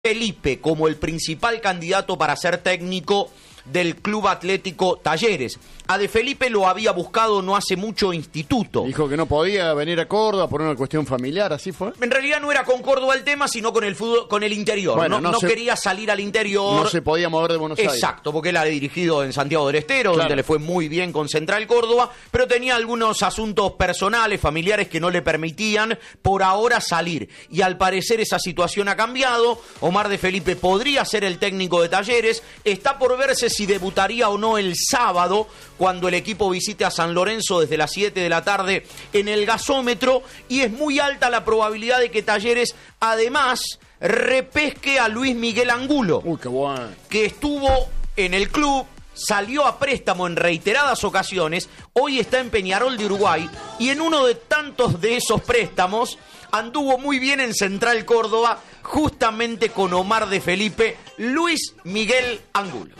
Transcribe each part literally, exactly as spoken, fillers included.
Felipe como el principal candidato para ser técnico del Club Atlético Talleres. A De Felipe lo había buscado no hace mucho Instituto. Dijo que no podía venir a Córdoba por una cuestión familiar, ¿así fue? En realidad no era con Córdoba el tema, sino con el fútbol, con el interior. Bueno, no no no se, quería salir al interior. No se podía mover de Buenos Aires. Exacto, porque él ha dirigido en Santiago del Estero, claro, donde le fue muy bien con Central Córdoba, pero tenía algunos asuntos personales, familiares, que no le permitían por ahora salir. Y al parecer esa situación ha cambiado. Omar De Felipe podría ser el técnico de Talleres. Está por verse si debutaría o no el sábado, cuando el equipo visite a San Lorenzo desde las siete de la tarde en el gasómetro, y es muy alta la probabilidad de que Talleres además repesque a Luis Miguel Angulo. Uy, qué bueno. Que estuvo en el club, salió a préstamo en reiteradas ocasiones, hoy está en Peñarol de Uruguay, y en uno de tantos de esos préstamos anduvo muy bien en Central Córdoba, justamente con Omar De Felipe, Luis Miguel Angulo.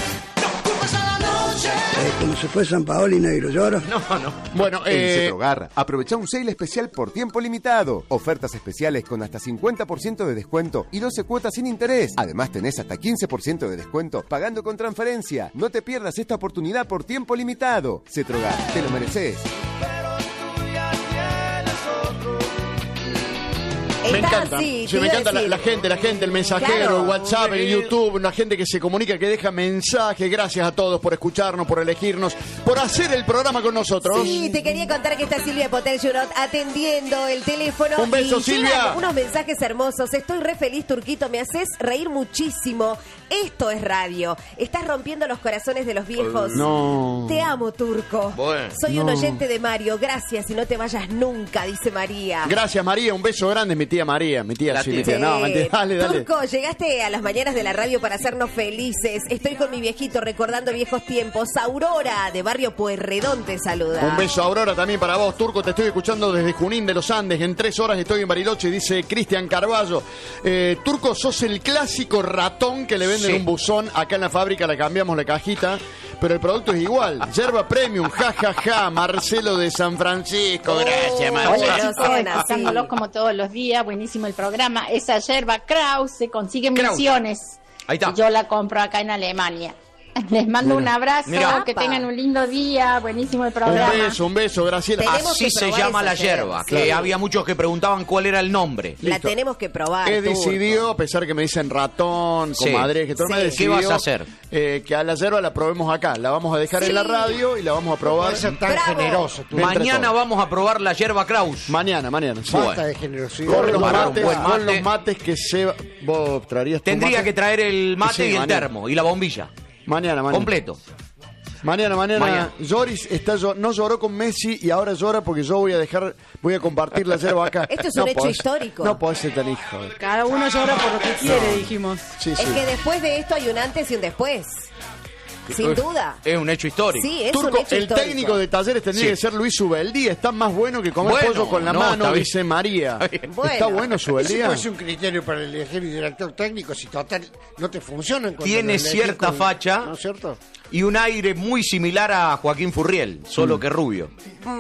Eh, como se fue San Paolo y Negro Lloro. No, no. Bueno, eh... en Cetrogar, aprovecha un sale especial por tiempo limitado. Ofertas especiales con hasta cincuenta por ciento de descuento y doce cuotas sin interés. Además tenés hasta quince por ciento de descuento pagando con transferencia. No te pierdas esta oportunidad por tiempo limitado. Cetrogar, te lo mereces. Me encanta, así, sí, me encanta la, la gente, la gente, el mensajero, claro, el WhatsApp, el YouTube, la gente que se comunica, que deja mensajes. Gracias a todos por escucharnos, por elegirnos, por hacer el programa con nosotros. Sí, te quería contar que está Silvia Potenciunot atendiendo el teléfono. Un beso, y Silvia. Unos mensajes hermosos. Estoy re feliz, Turquito, me haces reír muchísimo. Esto es radio. Estás rompiendo los corazones de los viejos. No. Te amo, Turco. Bueno, Soy no. un oyente de Mario. Gracias y no te vayas nunca, dice María. Gracias, María. Un beso grande, mi tía María. Mi tía, La sí, tía. mi tía. No, mentira. Dale, dale. Turco, llegaste a las mañanas de la radio para hacernos felices. Estoy con mi viejito recordando viejos tiempos. Aurora, de Barrio Pueyrredón, te saluda. Un beso, Aurora, también para vos. Turco, te estoy escuchando desde Junín de los Andes. En tres horas estoy en Bariloche, dice Cristian Carballo. Eh, Turco, sos el clásico ratón que le venden Sí. un buzón. Acá en la fábrica le cambiamos la cajita, pero el producto es igual. Yerba Premium, ja, ja, ja. Marcelo de San Francisco. Gracias, Oh, Marcelo. no Chicos, sean así. escuchándolos como todos los días, buenísimo el programa. Esa yerba Kraus se consigue en Kraus. Misiones. Ahí está. Y yo la compro acá en Alemania. Les mando Mira. un abrazo, Mira. que tengan un lindo día, buenísimo el Un programa. beso, un beso, Graciela. Tenemos Así que se probar llama esa la yerba, que yerba. había muchos que preguntaban cuál era el nombre. La Listo. tenemos que probar. He Turco. decidido, a pesar que me dicen ratón, Sí. comadre, que todo Sí. me ¿Qué decidió, vas a hacer? eh, que a la yerba la probemos acá. La vamos a dejar Sí. en la radio y la vamos a probar. Puede ser tan Bravo. generoso. Tú. Entre Mañana todos. vamos a probar la yerba Kraus. Mañana, mañana. sí. Bueno. Falta de generosidad. Con los, Para un mates, buen con mate. los mates que se... ¿Vos traerías tu Tendría mate? que traer el mate Sí, y el mañana. termo y la bombilla. Mañana, mañana. Completo. Mañana, mañana, Mañana. Joris está, llo- no lloró con Messi y ahora llora porque yo voy a dejar, voy a compartir la yerba acá. Esto es No un hecho podés- histórico. No puede ser tan hijo. de- Cada uno llora por lo que quiere, dijimos. Sí, sí. Es que después de esto hay un antes y un después. Sin duda. Es un hecho histórico. Sí, es Turco, un hecho el histórico. técnico de Talleres tendría Sí. que ser Luis Ubeldí. Está más bueno que comer Bueno, pollo con la no, mano, está bien. dice María. Está bien. Bueno. Está bueno Ese Ubeldí. puede ser un criterio para elegir director técnico si total no te funcionan. cuando Tiene lo elegís cierta con- facha. ¿No es cierto? Y un aire muy similar a Joaquín Furriel, solo Mm. que rubio.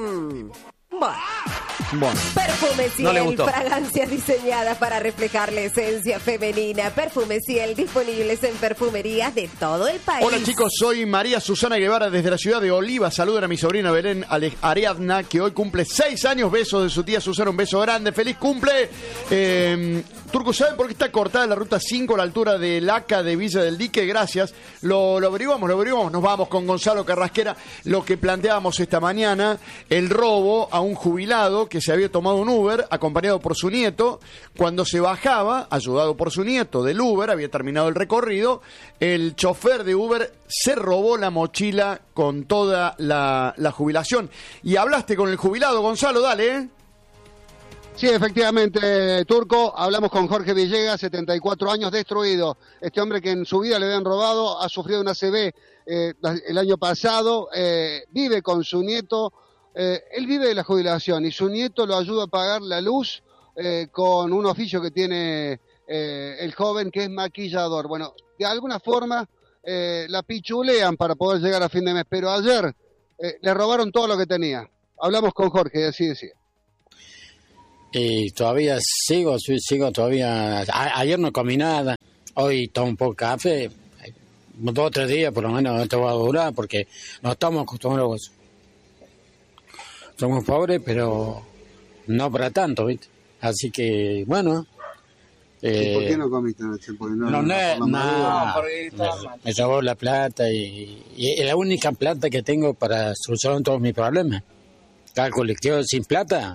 Bueno. Bueno. Perfume No le Ciel, gustó. fragancias diseñadas para reflejar la esencia femenina. Perfume Ciel, disponibles en perfumerías de todo el país. Hola chicos, soy María Susana Guevara desde la ciudad de Oliva. Saludan a mi sobrina Belén Ale- Ariadna, que hoy cumple seis años. Besos de su tía Susana, un beso grande. ¡Feliz cumple! Eh, Turco, ¿saben por qué está cortada la ruta cinco a la altura de Laca de Villa del Dique? Gracias. Lo, lo averiguamos, lo averiguamos. Nos vamos con Gonzalo Carrasquera. Lo que planteábamos esta mañana, el robo a un jubilado que se había tomado un Uber acompañado por su nieto. Cuando se bajaba, ayudado por su nieto del Uber, había terminado el recorrido, el chofer de Uber se robó la mochila con toda la, la jubilación. Y hablaste con el jubilado, Gonzalo, dale, ¿eh? Sí, efectivamente, Turco, hablamos con Jorge Villegas, setenta y cuatro años, destruido. Este hombre que en su vida le habían robado, ha sufrido una A C V eh, el año pasado, eh, vive con su nieto, eh, él vive de la jubilación y su nieto lo ayuda a pagar la luz eh, con un oficio que tiene eh, el joven que es maquillador. Bueno, de alguna forma eh, la pichulean para poder llegar a fin de mes, pero ayer eh, le robaron todo lo que tenía. Hablamos con Jorge y así decía. Y todavía sigo, sí, sigo todavía. A, ayer no comí nada, hoy tomo un poco de café, dos o tres días por lo menos esto va a durar porque no estamos acostumbrados. Somos pobres, pero no para tanto, ¿viste? Así que, bueno. Eh, ¿Y por qué no comiste anoche? Porque no, no, no, no, no, me, me robó la plata y, y es la única plata que tengo para solucionar todos mis problemas. Cada colectivo sin plata.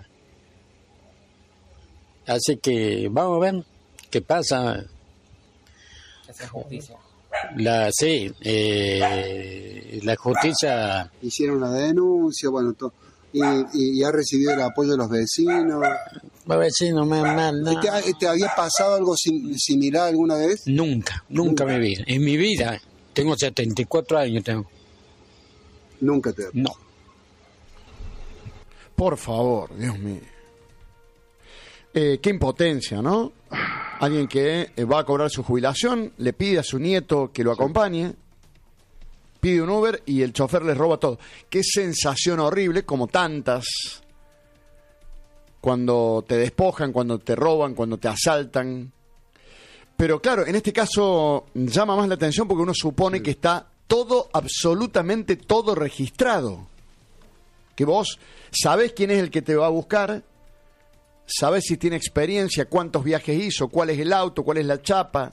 Así que vamos a ver qué pasa. Esa justicia. La, sí, eh, la justicia... Hicieron la denuncia, bueno, todo. Y, y, y ha recibido el apoyo de los vecinos. Los vecinos, me mal, no. ¿Te, ¿Te había pasado algo sim, similar alguna vez? Nunca, nunca, nunca en mi vida. En mi vida, tengo setenta y cuatro años, tengo. ¿Nunca te? No. Por favor, Dios mío. Eh, qué impotencia, ¿no? Alguien que eh, va a cobrar su jubilación, le pide a su nieto que lo acompañe, pide un Uber y el chofer les roba todo. Qué sensación horrible, como tantas, cuando te despojan, cuando te roban, cuando te asaltan. Pero claro, en este caso llama más la atención porque uno supone que está todo, absolutamente todo registrado. Que vos sabés quién es el que te va a buscar, sabés si tiene experiencia, cuántos viajes hizo, cuál es el auto, cuál es la chapa.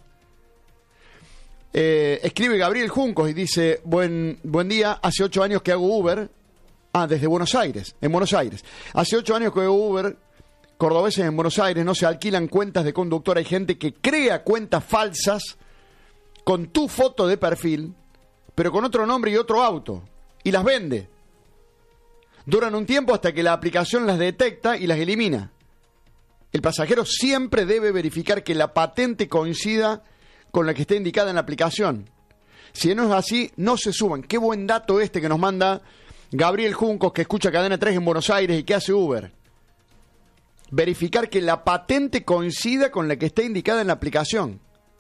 Eh, escribe Gabriel Juncos y dice, buen, buen día, hace ocho años que hago Uber, ah, desde Buenos Aires, en Buenos Aires. Hace ocho años que hago Uber, cordobeses en Buenos Aires, no se alquilan cuentas de conductor, hay gente que crea cuentas falsas con tu foto de perfil, pero con otro nombre y otro auto, y las vende. Duran un tiempo hasta que la aplicación las detecta y las elimina. El pasajero siempre debe verificar que la patente coincida con la que está indicada en la aplicación. Si no es así, no se suban. Qué buen dato este que nos manda Gabriel Juncos, que escucha Cadena tres en Buenos Aires y que hace Uber. Verificar que la patente coincida con la que está indicada en la aplicación.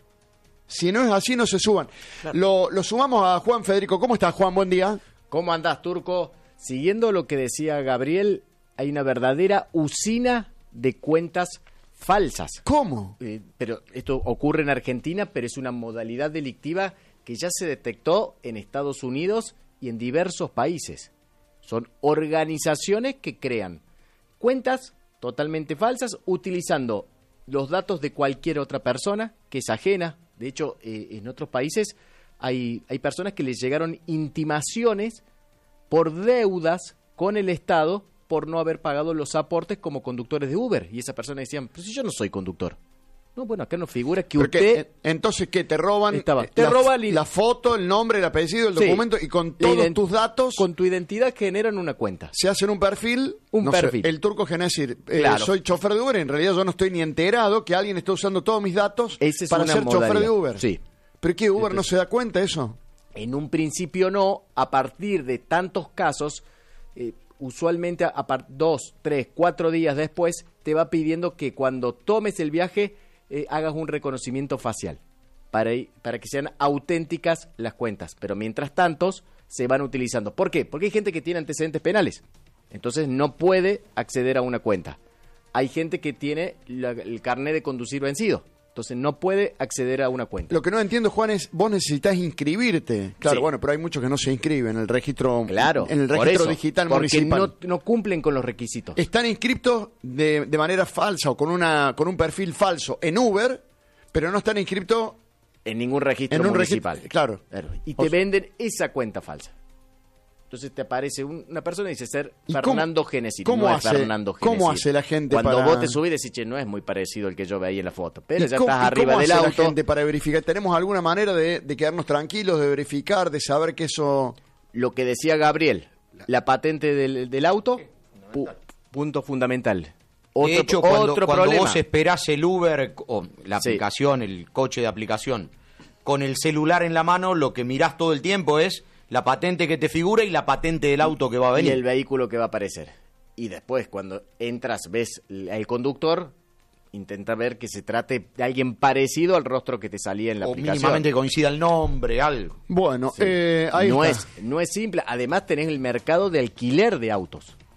Si no es así, no se suban. Claro. Lo, lo sumamos a Juan Federico. ¿Cómo estás, Juan? Buen día. ¿Cómo andás, Turco? Siguiendo lo que decía Gabriel, hay una verdadera usina de cuentas falsas. ¿Cómo? Eh, pero esto ocurre en Argentina, pero es una modalidad delictiva que ya se detectó en Estados Unidos y en diversos países. Son organizaciones que crean cuentas totalmente falsas utilizando los datos de cualquier otra persona que es ajena. De hecho, eh, en otros países hay, hay personas que les llegaron intimaciones por deudas con el Estado por no haber pagado los aportes como conductores de Uber. Y esa persona decían, pero si yo no soy conductor. No, bueno, acá no figura que Porque, usted... Entonces, ¿qué? Te roban, estaba, te la, roban la foto, el nombre, el apellido, el sí, documento y con todos tus datos... Con tu identidad generan una cuenta. Se hacen un perfil... Un no perfil. Sé, el Turco genera decir, eh, claro. soy chofer de Uber, en realidad yo no estoy ni enterado que alguien está usando todos mis datos es para ser modalidad. chofer de Uber. Sí. ¿Pero qué? ¿Uber Entonces, no se da cuenta de eso? En un principio no, a partir de tantos casos... Eh, usualmente a, a dos, tres, cuatro días después te va pidiendo que cuando tomes el viaje eh, hagas un reconocimiento facial para, para que sean auténticas las cuentas. Pero mientras tanto se van utilizando. ¿Por qué? Porque hay gente que tiene antecedentes penales. Entonces no puede acceder a una cuenta. Hay gente que tiene la, el carnet de conducir vencido. Entonces no puede acceder a una cuenta. Lo que no entiendo, Juan, es vos necesitas inscribirte. Claro, sí. Bueno, pero hay muchos que no se inscriben en el registro, claro, en el registro eso, digital porque municipal. No, no cumplen con los requisitos. Están inscriptos de, de manera falsa o con una con un perfil falso en Uber, pero no están inscritos en ningún registro en un municipal. Registro, claro. claro. Y te o venden esa cuenta falsa. Entonces te aparece un, una persona y dice ser Fernando Genesi. ¿Cómo, no hace, es Fernando Genesi. ¿Cómo hace la gente Cuando para...? vos te subís decís, che, no es muy parecido al que yo veía en la foto. Pero ya cómo, estás arriba ¿cómo del hace auto. La gente para verificar? ¿Tenemos alguna manera de, de quedarnos tranquilos, de verificar, de saber que eso...? Lo que decía Gabriel, la patente del, del auto, pu, punto fundamental. Otro, de hecho, cuando, otro cuando problema. vos esperás el Uber o la sí. aplicación, el coche de aplicación, con el celular en la mano, lo que mirás todo el tiempo es la patente que te figura y la patente del auto que va a venir. Y el vehículo que va a aparecer. Y después, cuando entras, ves al conductor, intenta ver que se trate de alguien parecido al rostro que te salía en la o aplicación. mínimamente coincida el nombre, algo. Bueno, sí. eh, ahí no está. es no es simple. Además tenés el mercado de alquiler de autos.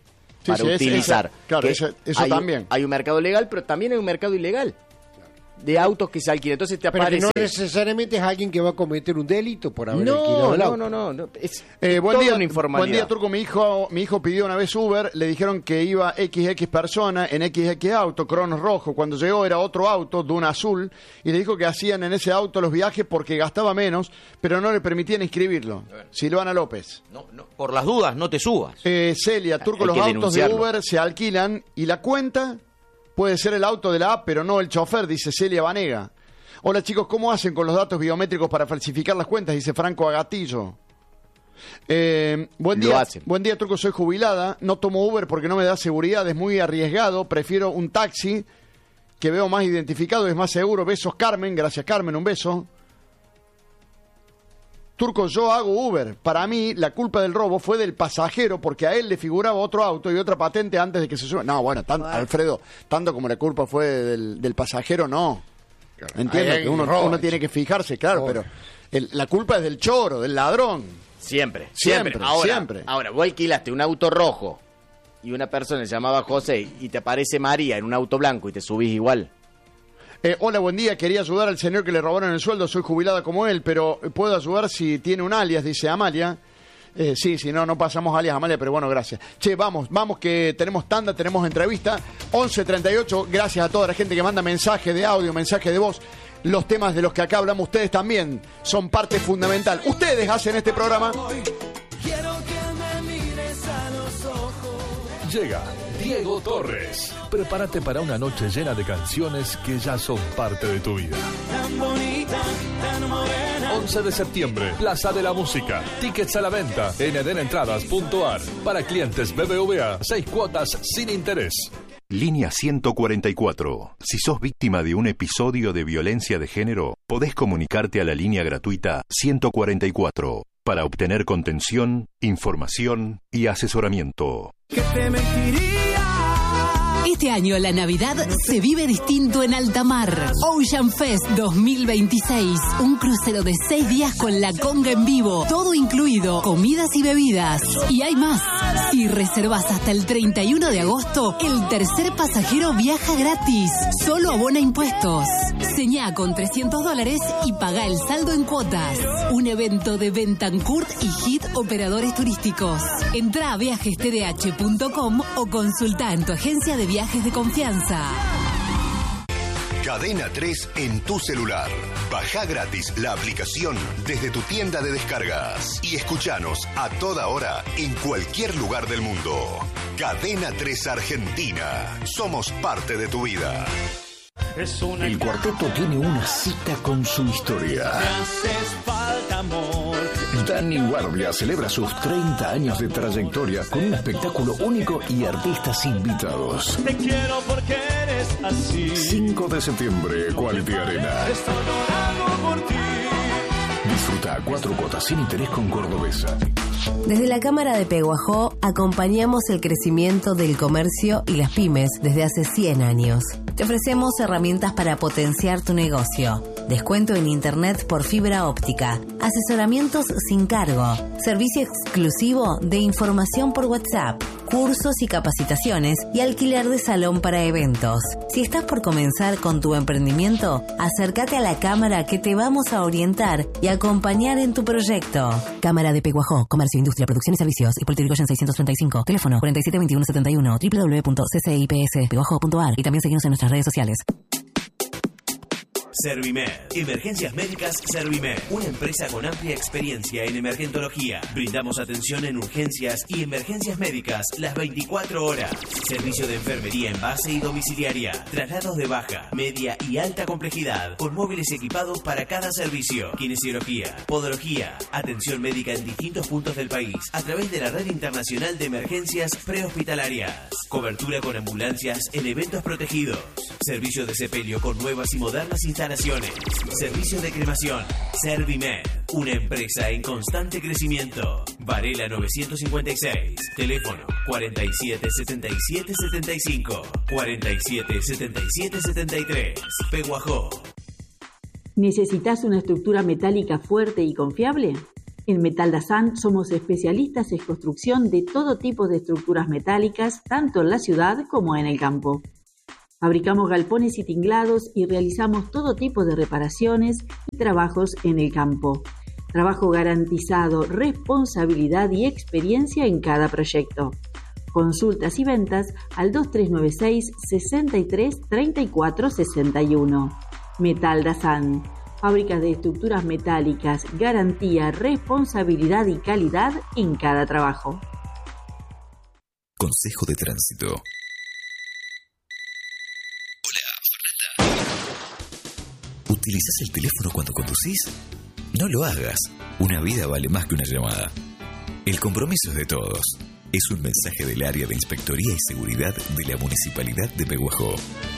Sí, para sí, ese- utilizar. ese- claro, Que eso- eso hay un- también. hay un mercado legal, pero también hay un mercado ilegal de autos que se alquilan. Entonces te Pero que aparece... no necesariamente es alguien que va a cometer un delito por haber No, alquilado el no, auto. no, no, no, es Eh, buen, toda día, una informalidad. buen día, Turco. Mi hijo, mi hijo pidió una vez Uber, le dijeron que iba equis equis persona en equis equis auto, Cronos rojo. Cuando llegó era otro auto, Duna azul, y le dijo que hacían en ese auto los viajes porque gastaba menos, pero no le permitían inscribirlo. Silvana López. No, no, por las dudas, no te subas. Eh, Celia, Turco, Hay los que autos de denunciarlo. Uber se alquilan y la cuenta puede ser el auto de la app, pero no el chofer, dice Celia Vanega. Hola chicos, ¿cómo hacen con los datos biométricos para falsificar las cuentas? Dice Franco Agatillo. Eh, buen Lo día, hacen. buen día, Turco, soy jubilada, no tomo Uber porque no me da seguridad, es muy arriesgado, prefiero un taxi que veo más identificado, es más seguro. Besos, Carmen, gracias Carmen, un beso. Turco, yo hago Uber. Para mí, la culpa del robo fue del pasajero porque a él le figuraba otro auto y otra patente antes de que se suba. No, bueno, tan- Alfredo, tanto como la culpa fue del, del pasajero, no. Entiendo Ahí hay que uno, robo, uno tiene que fijarse, claro, robo. pero el- la culpa es del choro, del ladrón. Siempre, Siempre, siempre. Ahora, siempre. ahora, vos alquilaste un auto rojo y una persona se llamaba José y te aparece María en un auto blanco y te subís igual. Eh, hola, buen día. Quería ayudar al señor que le robaron el sueldo. Soy jubilada como él, pero puedo ayudar si tiene un alias, dice Amalia. Eh, sí, si no, no pasamos alias, Amalia, pero bueno, gracias. Che, vamos, vamos que tenemos tanda, tenemos entrevista. once treinta y ocho, gracias a toda la gente que manda mensaje de audio, mensaje de voz. Los temas de los que acá hablamos, ustedes también son parte fundamental. Ustedes hacen este programa. Llega Diego Torres. Prepárate para una noche llena de canciones que ya son parte de tu vida. once de septiembre, Plaza de la Música. Tickets a la venta en eden entradas punto a r. Para clientes B B V A, seis cuotas sin interés. Línea ciento cuarenta y cuatro. Si sos víctima de un episodio de violencia de género, podés comunicarte a la línea gratuita ciento cuarenta y cuatro para obtener contención, información y asesoramiento. Este año la Navidad se vive distinto en alta mar. Ocean Fest dos mil veintiséis. Un crucero de seis días con la conga en vivo. Todo incluido, comidas y bebidas. Y hay más. Si reservas hasta el treinta y uno de agosto, el tercer pasajero viaja gratis. Solo abona impuestos. Señá con trescientos dólares y paga el saldo en cuotas. Un evento de Bentancourt y Hit Operadores Turísticos. Entrá a viajes t d h punto com o consulta en tu agencia de viajes de confianza. Cadena tres en tu celular. Baja gratis la aplicación desde tu tienda de descargas y escuchanos a toda hora en cualquier lugar del mundo. Cadena tres Argentina. Somos parte de tu vida. El cuarteto tiene una cita con su historia. Dani Guardia celebra sus treinta años de trayectoria con un espectáculo único y artistas invitados. Te quiero porque eres así. cinco de septiembre, Quality Arena. Estoy llorando por ti. Disfruta a cuatro cuotas sin interés con Cordobesa. Desde la Cámara de Peguajó acompañamos el crecimiento del comercio y las pymes desde hace cien años. Te ofrecemos herramientas para potenciar tu negocio. Descuento en internet por fibra óptica. Asesoramientos sin cargo. Servicio exclusivo de información por WhatsApp. Cursos y capacitaciones y alquiler de salón para eventos. Si estás por comenzar con tu emprendimiento, acércate a la Cámara que te vamos a orientar y acompañar en tu proyecto. Cámara de Peguajó, Comercio, Industria, Producción y Servicios y Puerto Ricoyan seiscientos treinta y cinco. Teléfono cuarenta y siete veintiuno setenta y uno, doble u doble u doble u punto c c i p s peguajó punto a r y también seguimos en nuestras redes sociales. Servimed. Emergencias Médicas Servimed. Una empresa con amplia experiencia en emergentología. Brindamos atención en urgencias y emergencias médicas las veinticuatro horas. Servicio de enfermería en base y domiciliaria. Traslados de baja, media y alta complejidad. Con móviles equipados para cada servicio. Kinesiología, podología. Atención médica en distintos puntos del país. A través de la Red Internacional de Emergencias Prehospitalarias. Cobertura con ambulancias en eventos protegidos. Servicio de sepelio con nuevas y modernas instalaciones. Servicio de cremación. Servimed. Una empresa en constante crecimiento. Varela novecientos cincuenta y seis. Teléfono cuarenta y siete setenta y siete setenta y cinco. cuarenta y siete setenta y siete setenta y tres. Peguajó. ¿Necesitas una estructura metálica fuerte y confiable? En Metal Dazan somos especialistas en construcción de todo tipo de estructuras metálicas, tanto en la ciudad como en el campo. Fabricamos galpones y tinglados y realizamos todo tipo de reparaciones y trabajos en el campo. Trabajo garantizado, responsabilidad y experiencia en cada proyecto. Consultas y ventas al dos tres nueve seis, seis tres, tres cuatro seis uno. Metal Dazan. Fábrica de estructuras metálicas, garantía, responsabilidad y calidad en cada trabajo. Consejo de tránsito. Hola, Fernanda. ¿Utilizas el teléfono cuando conducís? No lo hagas. Una vida vale más que una llamada. El compromiso es de todos. Es un mensaje del área de Inspectoría y Seguridad de la Municipalidad de Peguajó.